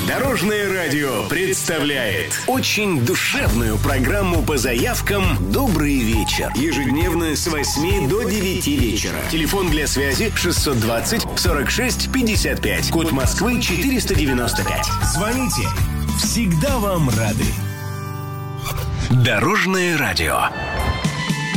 Дорожное радио представляет очень душевную программу по заявкам «Добрый вечер». Ежедневно с 8 до 9 вечера. Телефон для связи 620 46 55. Код Москвы 495. Звоните. Всегда вам рады. Дорожное радио.